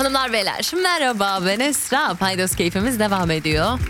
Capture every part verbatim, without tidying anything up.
Hanımlar beyler, merhaba, ben Esra. Paydos keyfimiz devam ediyor.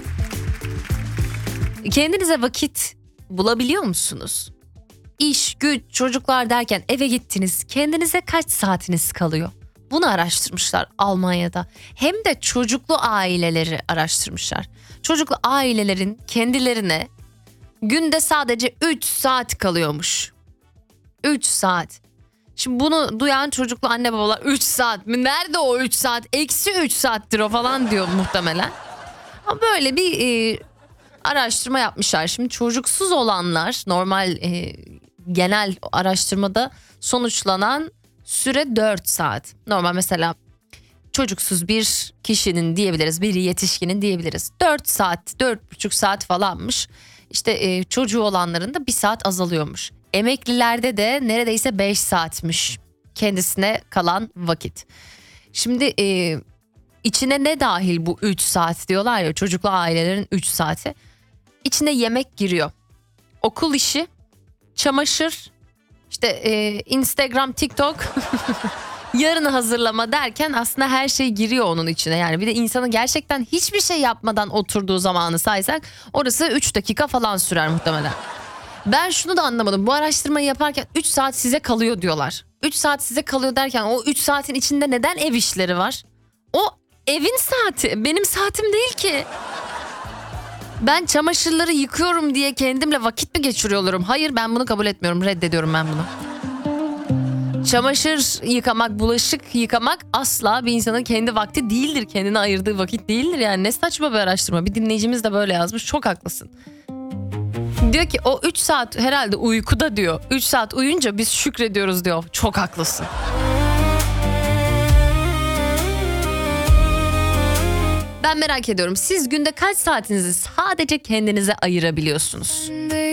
Kendinize vakit bulabiliyor musunuz? İş, güç, çocuklar derken eve gittiniz. Kendinize kaç saatiniz kalıyor? Bunu araştırmışlar Almanya'da. Hem de çocuklu aileleri araştırmışlar. Çocuklu ailelerin kendilerine günde sadece üç saat kalıyormuş. üç saat. Şimdi bunu duyan çocuklu anne babalar üç saat mi? Nerede o üç saat? Eksi üç saattir o falan diyor muhtemelen. Ama böyle bir e, araştırma yapmışlar. Şimdi çocuksuz olanlar normal e, genel araştırmada sonuçlanan süre dört saat. Normal mesela çocuksuz bir kişinin diyebiliriz, bir yetişkinin diyebiliriz. dört saat, dört buçuk saat falanmış. İşte e, çocuğu olanların da bir saat azalıyormuş. Emeklilerde de neredeyse beş saatmiş kendisine kalan vakit. Şimdi e, içine ne dahil bu üç saat diyorlar ya, çocuklu ailelerin üç saati. İçine yemek giriyor. Okul işi, çamaşır, işte e, Instagram, TikTok, yarını hazırlama derken aslında her şey giriyor onun içine. Yani bir de insanın gerçekten hiçbir şey yapmadan oturduğu zamanı saysak orası üç dakika falan sürer muhtemelen. Ben şunu da anlamadım. Bu araştırmayı yaparken üç saat size kalıyor diyorlar. üç saat size kalıyor derken o üç saatin içinde neden ev işleri var? O evin saati, benim saatim değil ki. Ben çamaşırları yıkıyorum diye kendimle vakit mi geçiriyor olurum? Hayır, ben bunu kabul etmiyorum. Reddediyorum ben bunu. Çamaşır yıkamak, bulaşık yıkamak asla bir insanın kendi vakti değildir. Kendine ayırdığı vakit değildir yani. Ne saçma bir araştırma. Bir dinleyicimiz de böyle yazmış. Çok haklısın. Diyor ki o üç saat herhalde uykuda diyor. üç saat uyuyunca biz şükrediyoruz diyor. Çok haklısın. Ben merak ediyorum. Siz günde kaç saatinizi sadece kendinize ayırabiliyorsunuz?